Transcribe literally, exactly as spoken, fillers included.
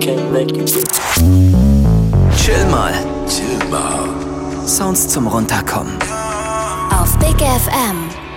Chill mal. Chill mal. Sounds zum Runterkommen. Auf Big F M.